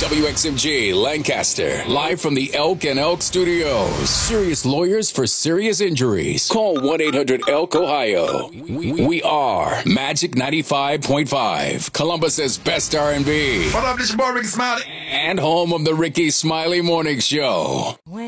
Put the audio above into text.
WXMG Lancaster, live from the Elk and Elk Studios. Serious lawyers for serious injuries. Call 1-800-ELK, Ohio. We are Magic 95.5, Columbus's best R&B. What up, this your boy Ricky Smiley. And home of the Ricky Smiley Morning Show.